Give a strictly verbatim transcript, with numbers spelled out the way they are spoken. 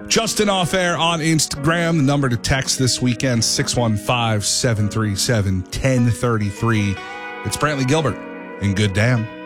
Justin Off Air on Instagram. The number to text this weekend, six one five, seven three seven, one zero three three. It's Brantley Gilbert and Good Damn.